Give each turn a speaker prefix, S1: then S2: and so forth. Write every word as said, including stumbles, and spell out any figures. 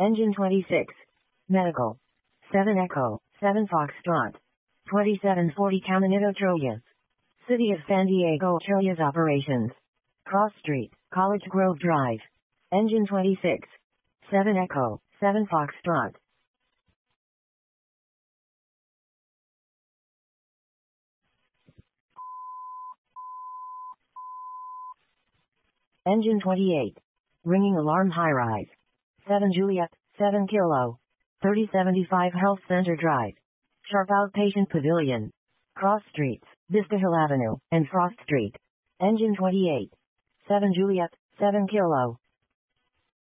S1: Engine twenty-six. Medical. seven Echo, seven Foxtrot. twenty-seven forty Caminito Trillas. City of San Diego Trillas Operations. Cross Street, College Grove Drive. Engine twenty-six. seven Echo, seven Foxtrot. Engine twenty-eight. Ringing Alarm High Rise. seven Juliet, seven Kilo. thirty seventy-five Health Center Drive. Sharp Outpatient Pavilion. Cross Streets, Vista Hill Avenue, and Frost Street. Engine twenty-eight. seven Juliet, seven Kilo.